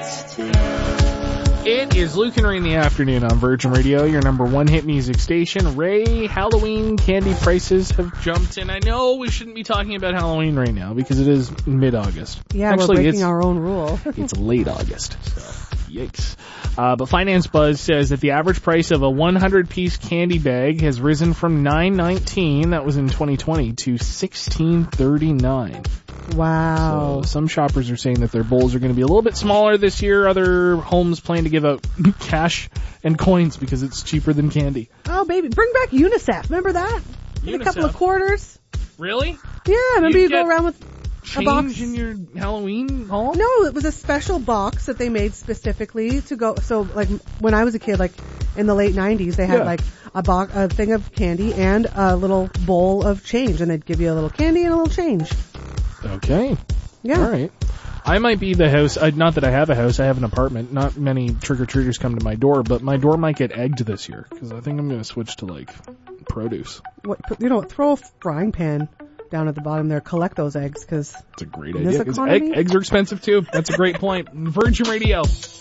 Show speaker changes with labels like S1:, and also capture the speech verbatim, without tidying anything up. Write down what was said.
S1: It is Luke and Ray in the afternoon on Virgin Radio, your number one hit music station. Ray, Halloween candy prices have jumped, and I know we shouldn't be talking about Halloween right now because it is mid-August.
S2: Yeah,
S1: Actually,
S2: we're breaking
S1: it's,
S2: our own rule.
S1: It's late August, so yikes. Uh, but Finance Buzz says that the average price of a one hundred piece candy bag has risen from nine nineteen, that was in twenty twenty, to sixteen thirty-nine.
S2: Wow.
S1: So some shoppers are saying that their bowls are going to be a little bit smaller this year. Other homes plan to give out cash and coins because it's cheaper than candy.
S2: Oh, baby. Bring back UNICEF. Remember that? Get a couple of quarters.
S1: Really?
S2: Yeah, remember
S1: you
S2: you go around with a box.
S1: Change in your Halloween haul?
S2: No, it was a special box that they made specifically to go. So, like, when I was a kid, like, in the late nineties, they had,
S1: Yeah.
S2: like, a box, a thing of candy and a little bowl of change. And they'd give you a little candy and a little change.
S1: Okay.
S2: Yeah.
S1: All right. I might be the house, uh, not that I have a house, I have an apartment. Not many trick-or-treaters come to my door, but my door might get egged this year, because I think I'm going to switch to, like, produce.
S2: What, you know, throw a frying pan down at the bottom there, collect those eggs, because
S1: it's a great
S2: in
S1: idea.
S2: this
S1: 'cause
S2: economy,
S1: egg, eggs are expensive, too. That's a great point. Virgin Radio.